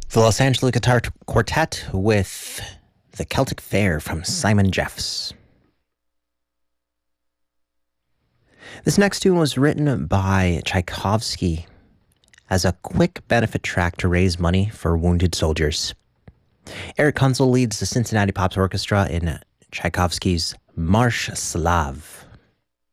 The Los Angeles Guitar Quartet with The Celtic Fair from Simon Jeffs. This next tune was written by Tchaikovsky as a quick benefit track to raise money for wounded soldiers. Eric Kunzel leads the Cincinnati Pops Orchestra in Tchaikovsky's Marsh Slav.